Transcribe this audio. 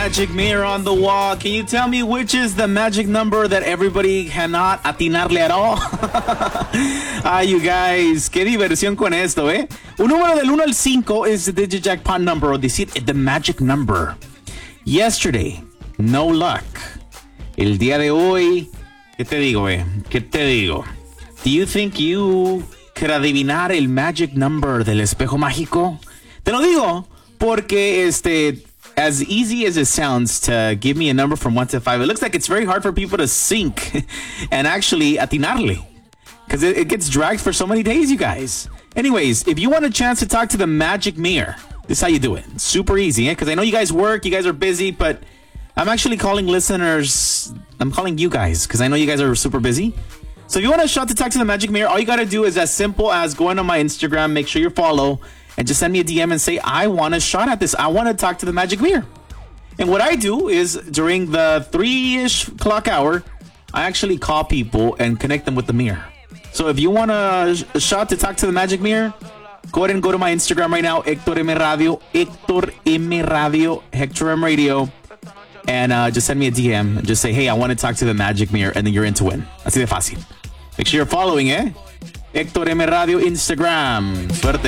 magic mirror on the wall. Can you tell me which is the magic number that everybody cannot atinarle at all? Ay, you guys, qué diversión con esto, ¿eh? Un número del 1 al 5 is the digit jackpot number, or the magic number. Yesterday, no luck. El día de hoy, ¿qué te digo, eh? ¿Qué te digo? Do you think you could adivinar el magic number del espejo mágico? Te lo digo porque as easy as it sounds to give me a number from 1 to 5, it looks like it's very hard for people to sync and actually atinarle, because it gets dragged for so many days, you guys. Anyways, if you want a chance to talk to the magic mirror, this is how you do it. It's super easy, because I know you guys work, you guys are busy, but I'm actually calling listeners. I'm calling you guys because I know you guys are super busy. So if you want a shot to talk to the magic mirror, all you got to do is as simple as going on my Instagram, make sure you follow, and just send me a DM and say, I want a shot at this. I want to talk to the magic mirror. And what I do is during the 3-ish clock hour, I actually call people and connect them with the mirror. So if you want a shot to talk to the magic mirror, go ahead and go to my Instagram right now, Hector M Radio, Hector M Radio, and just send me a DM and just say, hey, I want to talk to the magic mirror, and then you're in to win. Así de fácil. Make sure you're following, Hector M Radio Instagram. Suerte.